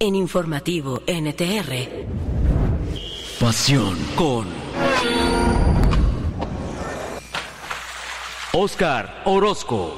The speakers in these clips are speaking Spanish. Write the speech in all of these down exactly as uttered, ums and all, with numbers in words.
En Informativo N T R. Pasión con Óscar Orozco.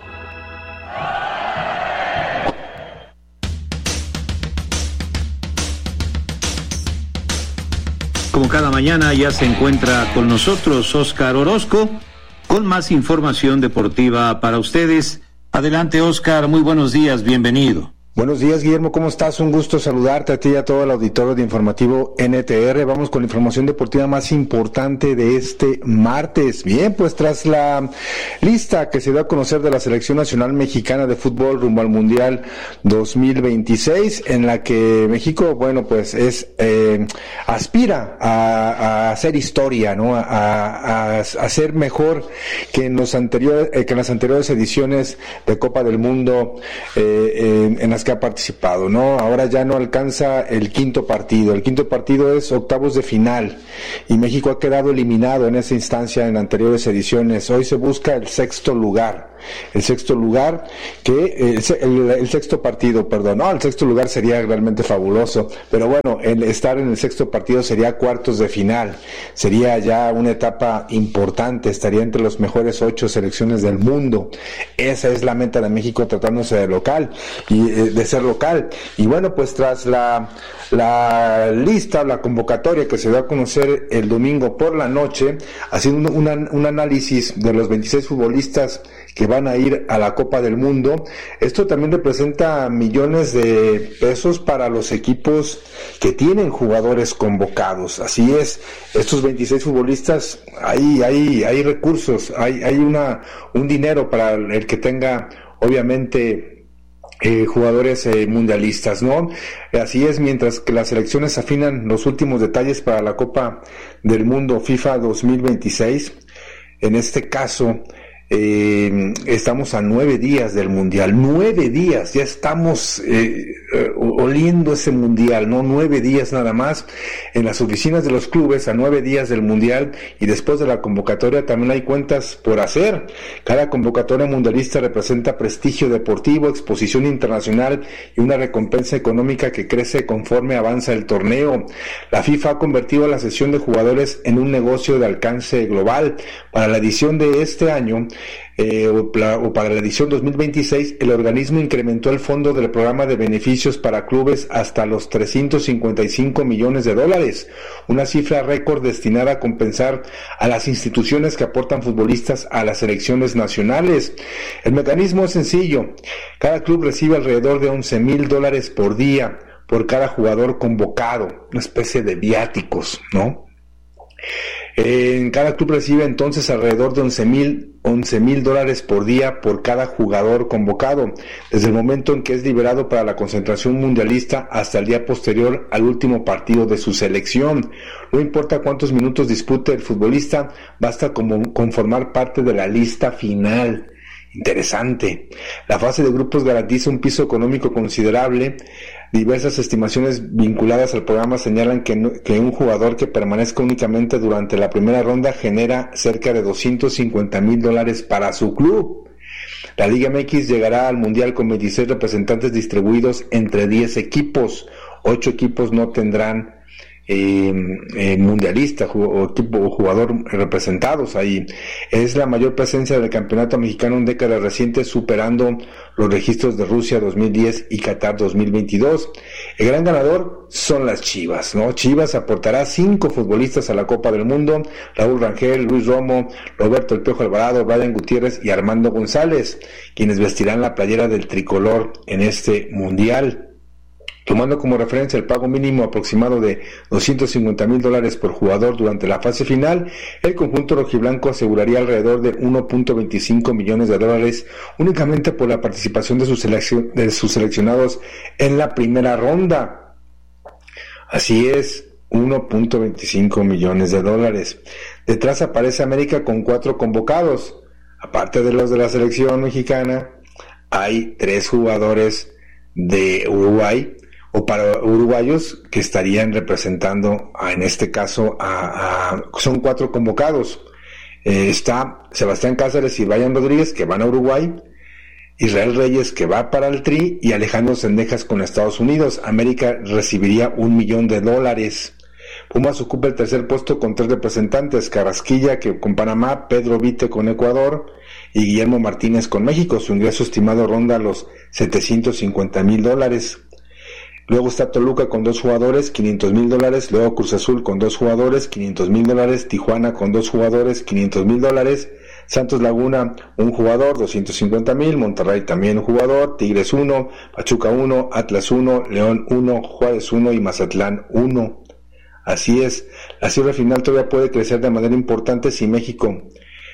Como cada mañana ya se encuentra con nosotros Óscar Orozco con más información deportiva para ustedes. Adelante, Óscar, muy buenos días, bienvenido. Buenos días, Guillermo, ¿cómo estás? Un gusto saludarte a ti y a todo el auditorio de Informativo N T R. Vamos con la información deportiva más importante de este martes. Bien, pues tras la lista que se dio a conocer de la Selección Nacional Mexicana de Fútbol rumbo al Mundial dos mil veintiséis, en la que México, bueno, pues es eh, aspira a, a hacer historia, ¿no? A, a, a ser mejor que en los anteriores, eh, que en las anteriores ediciones de Copa del Mundo eh, en, en las que ha participado, ¿no? Ahora ya no alcanza el quinto partido. El quinto partido es octavos de final y México ha quedado eliminado en esa instancia en anteriores ediciones. Hoy se busca el sexto lugar. El sexto lugar que el, el, el sexto partido, perdón, no, el sexto lugar sería realmente fabuloso, pero bueno, el estar en el sexto partido sería cuartos de final, sería ya una etapa importante, estaría entre los mejores ocho selecciones del mundo. Esa es la meta de México tratándose de local y eh, de ser local. Y bueno, pues tras la la lista, la convocatoria que se dio a conocer el domingo por la noche, haciendo un, un, un análisis de los veintiséis futbolistas que van a ir a la Copa del Mundo. Esto también representa millones de pesos para los equipos que tienen jugadores convocados. Así es, estos veintiséis futbolistas, hay, hay, hay recursos, hay, hay una, un dinero para el que tenga, obviamente, Eh, jugadores eh, mundialistas, ¿no? Así es, mientras que las selecciones afinan los últimos detalles para la Copa del Mundo FIFA dos mil veintiséis. En este caso, eh, estamos a nueve días del Mundial, nueve días, ya estamos eh, eh, oliendo ese Mundial, ¿no? Nueve días nada más en las oficinas de los clubes, a nueve días del Mundial, y después de la convocatoria también hay cuentas por hacer. Cada convocatoria mundialista representa prestigio deportivo, exposición internacional y una recompensa económica que crece conforme avanza el torneo. La FIFA ha convertido la sesión de jugadores en un negocio de alcance global. Para la edición de este año, Eh, o, o para la edición dos mil veintiséis, el organismo incrementó el fondo del programa de beneficios para clubes hasta los trescientos cincuenta y cinco millones de dólares, una cifra récord destinada a compensar a las instituciones que aportan futbolistas a las selecciones nacionales. El mecanismo es sencillo: cada club recibe alrededor de once mil dólares por día por cada jugador convocado, una especie de viáticos, ¿no? En cada club recibe entonces alrededor de once mil once mil dólares por día por cada jugador convocado, desde el momento en que es liberado para la concentración mundialista hasta el día posterior al último partido de su selección. No importa cuántos minutos dispute el futbolista, basta como conformar parte de la lista final. Interesante. La fase de grupos garantiza un piso económico considerable. Diversas estimaciones vinculadas al programa señalan que, no, que un jugador que permanezca únicamente durante la primera ronda genera cerca de doscientos cincuenta mil dólares para su club. La Liga M X llegará al Mundial con veintiséis representantes distribuidos entre diez equipos. ocho equipos no tendrán Eh, eh, mundialista o equipo o jugador representados ahí. Es la mayor presencia del campeonato mexicano en décadas recientes, superando los registros de Rusia dos mil diez y Qatar dos mil veintidós. El gran ganador son las Chivas, ¿no? Chivas aportará cinco futbolistas a la Copa del Mundo: Raúl Rangel, Luis Romo, Roberto El Piojo Alvarado, Brian Gutiérrez y Armando González, quienes vestirán la playera del tricolor en este mundial. Tomando como referencia el pago mínimo aproximado de doscientos cincuenta mil dólares por jugador durante la fase final, el conjunto rojiblanco aseguraría alrededor de uno punto veinticinco millones de dólares únicamente por la participación de sus, seleccion- de sus seleccionados en la primera ronda. Así es, uno punto veinticinco millones de dólares. Detrás aparece América con cuatro convocados. Aparte de los de la selección mexicana, hay tres jugadores de Uruguay o para uruguayos que estarían representando a, en este caso a, a son cuatro convocados. Eh, está Sebastián Cáceres y Brian Rodríguez, que van a Uruguay, Israel Reyes, que va para el Tri, y Alejandro Cendejas con Estados Unidos. América recibiría un millón de dólares. Pumas ocupa el tercer puesto con tres representantes: Carrasquilla que con Panamá, Pedro Vite con Ecuador y Guillermo Martínez con México. Su ingreso estimado ronda los setecientos cincuenta mil dólares. Luego está Toluca con dos jugadores, quinientos mil dólares. Luego Cruz Azul con dos jugadores, quinientos mil dólares. Tijuana con dos jugadores, quinientos mil dólares. Santos Laguna, un jugador, doscientos cincuenta mil. Monterrey también un jugador. Tigres uno, Pachuca uno, Atlas uno, León uno, Juárez uno y Mazatlán uno. Así es, la cifra final todavía puede crecer de manera importante si México,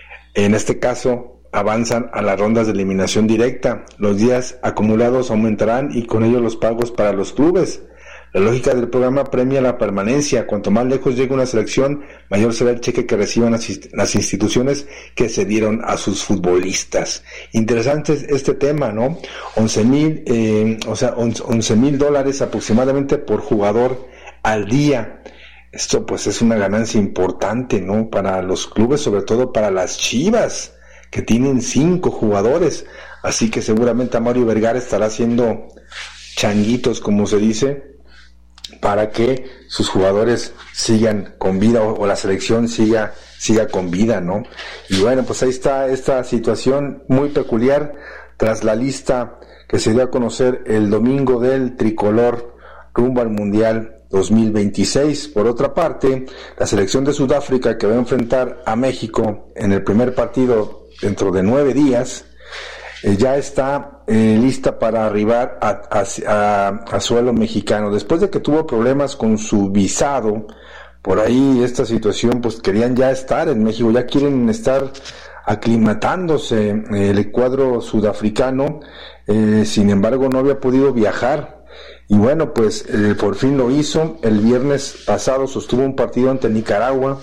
en este caso, avanzan a las rondas de eliminación directa. Los días acumulados aumentarán y con ello los pagos para los clubes. La lógica del programa premia la permanencia. Cuanto más lejos llegue una selección, mayor será el cheque que reciban las instituciones que cedieron a sus futbolistas. Interesante este tema, ¿no? once mil, eh, o sea, once mil dólares aproximadamente por jugador al día. Esto pues es una ganancia importante, ¿no? Para los clubes, sobre todo para las Chivas, que tienen cinco jugadores. Así que seguramente Mario Vergara estará haciendo changuitos, como se dice, para que sus jugadores sigan con vida o, o la selección siga siga con vida, ¿no? Y bueno, pues ahí está esta situación muy peculiar tras la lista que se dio a conocer el domingo del tricolor rumbo al Mundial dos mil veintiséis. Por otra parte, la selección de Sudáfrica, que va a enfrentar a México en el primer partido dentro de nueve días, eh, ya está eh, lista para arribar a, a, a, a suelo mexicano. Después de que tuvo problemas con su visado, por ahí esta situación, pues querían ya estar en México, ya quieren estar aclimatándose eh, el cuadro sudafricano, eh, sin embargo no había podido viajar. Y bueno, pues eh, por fin lo hizo. El viernes pasado sostuvo un partido ante Nicaragua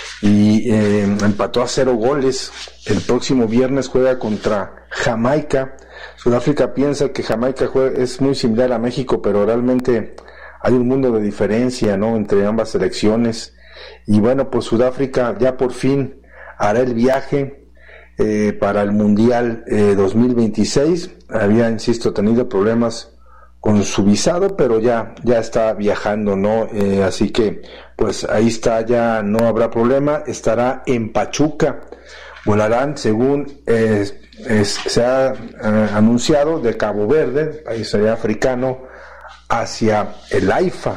y eh, empató a cero goles. El próximo viernes juega contra Jamaica. Sudáfrica piensa que Jamaica juega, es muy similar a México, pero realmente hay un mundo de diferencia, ¿no?, entre ambas selecciones. Y bueno, pues Sudáfrica ya por fin hará el viaje eh, para el Mundial eh, dos mil veintiséis. Había, insisto, tenido problemas con su visado, pero ya ya está viajando, ¿no? Eh, así que pues ahí está, ya no habrá problema. Estará en Pachuca. Volarán, según eh, es, se ha eh, anunciado, de Cabo Verde, país africano, hacia el AIFA.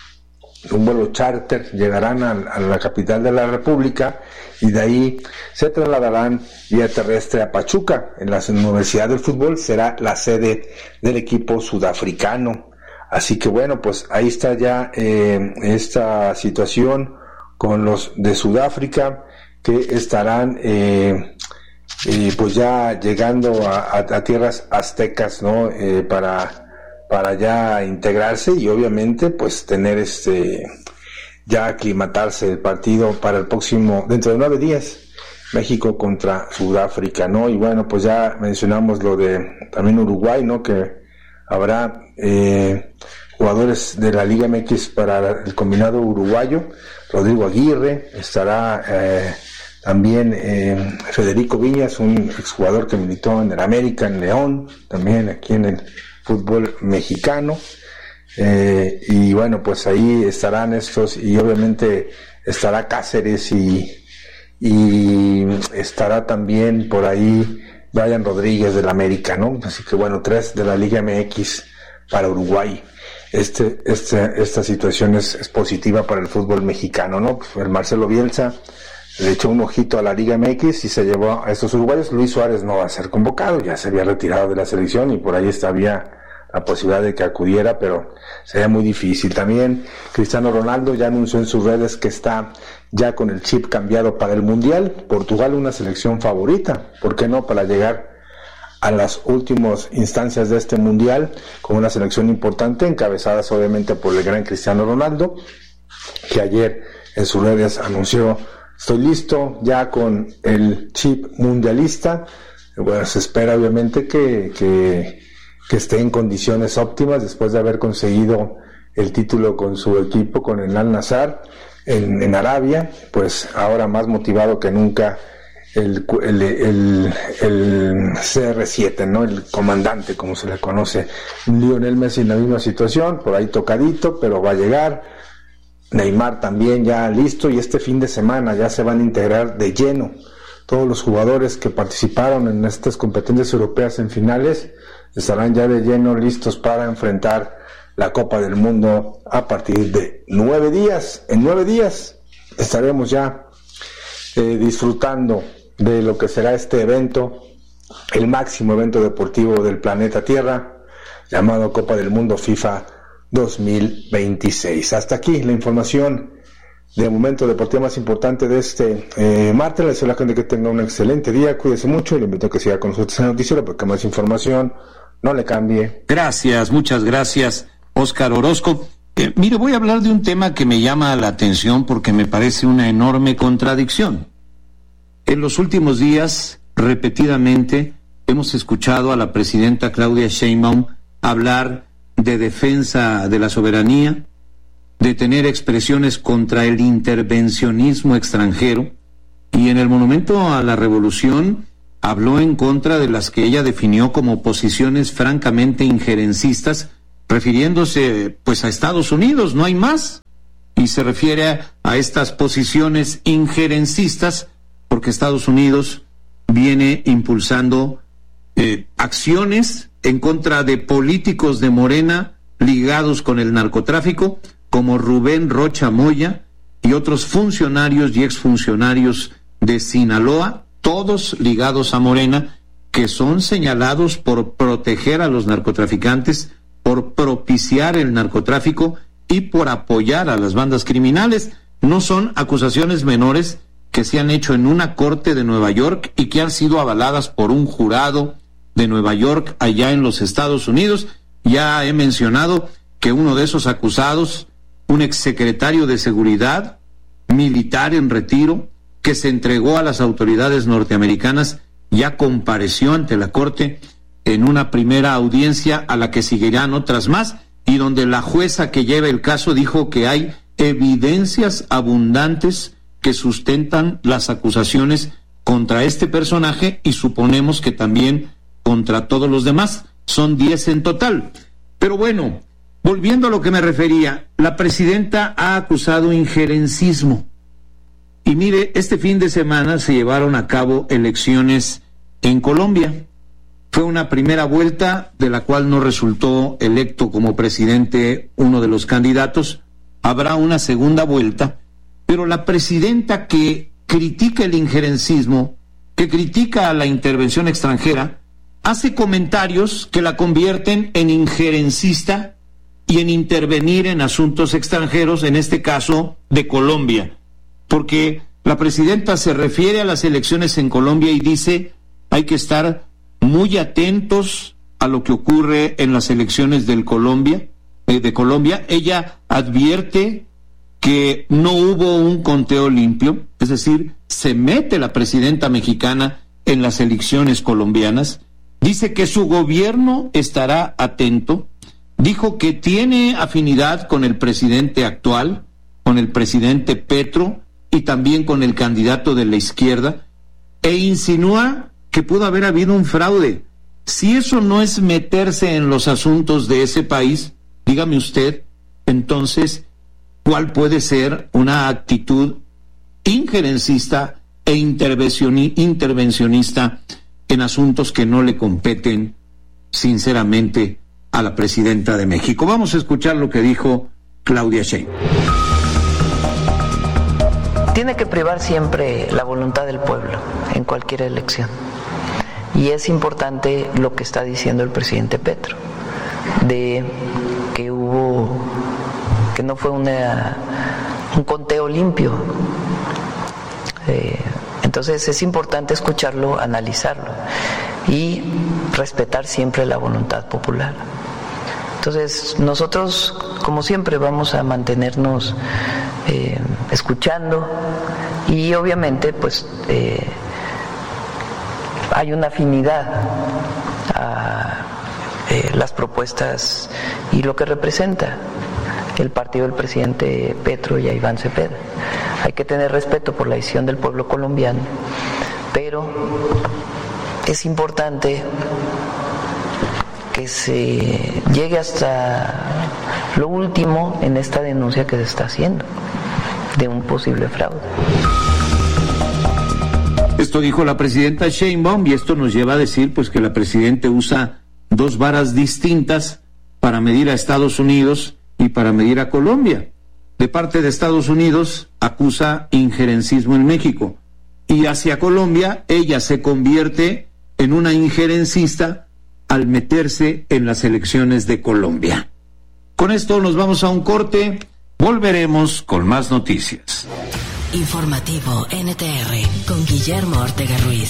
Un vuelo charter, llegarán a, a la capital de la República y de ahí se trasladarán vía terrestre a Pachuca. En la Universidad del Fútbol será la sede del equipo sudafricano. Así que bueno, pues ahí está ya eh, esta situación con los de Sudáfrica, que estarán eh, eh, pues ya llegando a, a, a tierras aztecas, ¿no? Eh, para para ya integrarse y obviamente pues tener este ya aclimatarse el partido para el próximo, dentro de nueve días, México contra Sudáfrica, ¿no? Y bueno, pues ya mencionamos lo de también Uruguay, ¿no? Que habrá eh, jugadores de la Liga M X para el combinado uruguayo. Rodrigo Aguirre, estará eh, también eh, Federico Viñas, un exjugador que militó en el América, en León, también aquí en el fútbol mexicano, eh, y bueno, pues ahí estarán estos, y obviamente estará Cáceres y, y estará también por ahí Brian Rodríguez del América, ¿no? Así que bueno, tres de la Liga M X para Uruguay. Este, este, esta situación es, es positiva para el fútbol mexicano, ¿no? Pues el Marcelo Bielsa le echó un ojito a la Liga M X y se llevó a estos uruguayos. Luis Suárez no va a ser convocado, ya se había retirado de la selección y por ahí había la posibilidad de que acudiera, pero sería muy difícil. También Cristiano Ronaldo ya anunció en sus redes que está ya con el chip cambiado para el Mundial. Portugal, una selección favorita, ¿por qué no?, para llegar a las últimas instancias de este Mundial, con una selección importante, encabezadas obviamente por el gran Cristiano Ronaldo, que ayer en sus redes anunció: estoy listo ya con el chip mundialista. Bueno, se espera obviamente que, que, que esté en condiciones óptimas después de haber conseguido el título con su equipo, con el Al Nassr en, en Arabia. Pues ahora más motivado que nunca el, el, el, el C R siete, ¿no? El comandante, como se le conoce. Lionel Messi en la misma situación, por ahí tocadito, pero va a llegar. Neymar también ya listo, y este fin de semana ya se van a integrar de lleno todos los jugadores que participaron en estas competencias europeas en finales, estarán ya de lleno listos para enfrentar la Copa del Mundo a partir de nueve días. En nueve días estaremos ya eh, disfrutando de lo que será este evento, el máximo evento deportivo del planeta Tierra, llamado Copa del Mundo FIFA dos mil veintiséis. Hasta aquí la información de momento deportivo más importante de este eh, martes. Le deseo a la gente que tenga un excelente día, cuídese mucho y le invito a que siga con nosotros en el noticiero porque más información, no le cambie. Gracias, muchas gracias, Óscar Orozco. Eh, mire, voy a hablar de un tema que me llama la atención porque me parece una enorme contradicción. En los últimos días, repetidamente, hemos escuchado a la presidenta Claudia Sheinbaum hablar de defensa de la soberanía, de tener expresiones contra el intervencionismo extranjero, y en el monumento a la revolución habló en contra de las que ella definió como posiciones francamente injerencistas, refiriéndose pues a Estados Unidos, no hay más, y se refiere a, a estas posiciones injerencistas porque Estados Unidos viene impulsando eh, acciones en contra de políticos de Morena ligados con el narcotráfico, como Rubén Rocha Moya y otros funcionarios y exfuncionarios de Sinaloa, todos ligados a Morena, que son señalados por proteger a los narcotraficantes, por propiciar el narcotráfico y por apoyar a las bandas criminales. No son acusaciones menores que se han hecho en una corte de Nueva York y que han sido avaladas por un jurado de Nueva York allá en los Estados Unidos. Ya he mencionado que uno de esos acusados, un exsecretario de Seguridad militar en retiro, que se entregó a las autoridades norteamericanas, ya compareció ante la corte en una primera audiencia a la que seguirán otras más, y donde la jueza que lleva el caso dijo que hay evidencias abundantes que sustentan las acusaciones contra este personaje, y suponemos que también contra todos los demás. Son diez en total. Pero bueno, volviendo a lo que me refería, la presidenta ha acusado injerencismo. Y mire, este fin de semana se llevaron a cabo elecciones en Colombia. Fue una primera vuelta de la cual no resultó electo como presidente uno de los candidatos. Habrá una segunda vuelta, pero la presidenta, que critica el injerencismo, que critica a la intervención extranjera, hace comentarios que la convierten en injerencista y en intervenir en asuntos extranjeros, en este caso de Colombia, porque la presidenta se refiere a las elecciones en Colombia y dice: hay que estar muy atentos a lo que ocurre en las elecciones del Colombia, eh, de Colombia. Ella advierte que no hubo un conteo limpio, es decir, se mete la presidenta mexicana en las elecciones colombianas. Dice que su gobierno estará atento. Dijo que tiene afinidad con el presidente actual, con el presidente Petro, y también con el candidato de la izquierda, e insinúa que pudo haber habido un fraude. Si eso no es meterse en los asuntos de ese país, dígame usted, entonces, ¿cuál puede ser una actitud injerencista e intervencionista en asuntos que no le competen, sinceramente, a la presidenta de México? Vamos a escuchar lo que dijo Claudia Sheinbaum. Tiene que privar siempre la voluntad del pueblo en cualquier elección. Y es importante lo que está diciendo el presidente Petro, de que hubo, que no fue una, un conteo limpio. Eh, entonces es importante escucharlo, analizarlo y respetar siempre la voluntad popular. Entonces nosotros, como siempre, vamos a mantenernos eh, escuchando, y obviamente pues eh, hay una afinidad a eh, las propuestas y lo que representa el partido del presidente Petro y a Iván Cepeda. Hay que tener respeto por la decisión del pueblo colombiano, pero es importante que se llegue hasta lo último en esta denuncia que se está haciendo de un posible fraude. Esto dijo la presidenta Sheinbaum, y esto nos lleva a decir pues que la presidenta usa dos varas distintas para medir a Estados Unidos y para medir a Colombia. De parte de Estados Unidos acusa injerencismo en México, y hacia Colombia ella se convierte en una injerencista al meterse en las elecciones de Colombia. Con esto nos vamos a un corte, volveremos con más noticias. Informativo N T R con Guillermo Ortega Ruiz.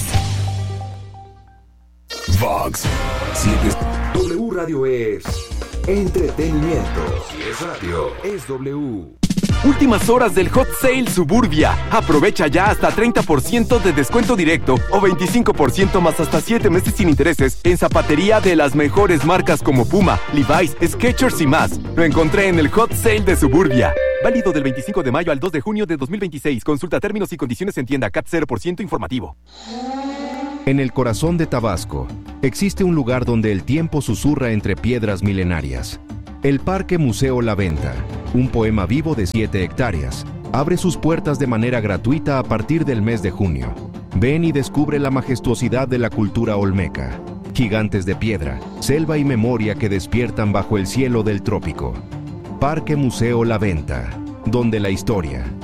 Vox siete. W Radio es entretenimiento. Si es radio, es W. Últimas horas del Hot Sale Suburbia. Aprovecha ya hasta treinta por ciento de descuento directo o veinticinco por ciento más hasta siete meses sin intereses en zapatería de las mejores marcas como Puma, Levi's, Skechers y más. Lo encontré en el Hot Sale de Suburbia. Válido del veinticinco de mayo al dos de junio de dos mil veintiséis. Consulta términos y condiciones en tienda. C A T cero por ciento informativo. En el corazón de Tabasco, existe un lugar donde el tiempo susurra entre piedras milenarias. El Parque Museo La Venta, un poema vivo de siete hectáreas, abre sus puertas de manera gratuita a partir del mes de junio. Ven y descubre la majestuosidad de la cultura olmeca. Gigantes de piedra, selva y memoria que despiertan bajo el cielo del trópico. Parque Museo La Venta, donde la historia